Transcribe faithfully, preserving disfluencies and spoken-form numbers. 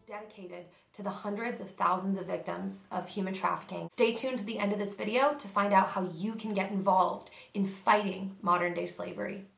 dedicated to the hundreds of thousands of victims of human trafficking. Stay tuned to the end of this video to find out how you can get involved in fighting modern-day slavery.